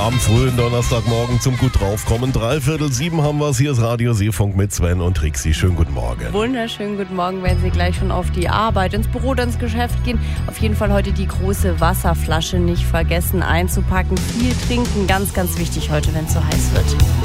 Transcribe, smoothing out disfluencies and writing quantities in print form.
Am frühen Donnerstagmorgen zum gut draufkommen. 6:45 haben wir es. Hier ist Radio Seefunk mit Sven und Trixi. Schönen guten Morgen. Wunderschönen guten Morgen, wenn Sie gleich schon auf die Arbeit, ins Büro oder ins Geschäft gehen. Auf jeden Fall heute die große Wasserflasche nicht vergessen einzupacken. Viel trinken, ganz, ganz wichtig heute, wenn es so heiß wird.